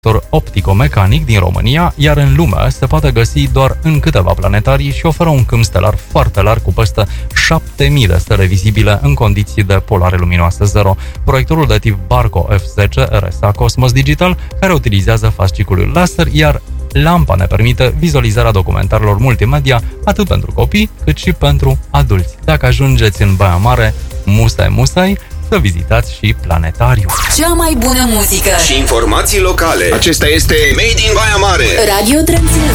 optico-mecanic din România, iar în lume se poate găsi doar în câteva planetarii și oferă un câmp stelar foarte larg cu peste 7000 de stele vizibile în condiții de polare luminoasă zero. Proiectorul de tip Barco F10 RSA Cosmos Digital, care utilizează fasciculul laser, iar lampa ne permite vizualizarea documentarelor multimedia atât pentru copii cât și pentru adulți. Dacă ajungeți în Baia Mare, musai să vizitați și planetariul. Cea mai bună muzică și informații locale. Acesta este Made in Baia Mare. Radio Transilvania.